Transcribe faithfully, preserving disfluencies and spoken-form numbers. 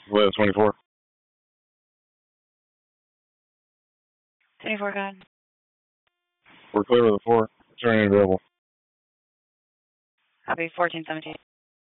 Well, twenty-four. twenty-four, go ahead. We're clear with the four. Turning available. Copy, fourteen seventeen.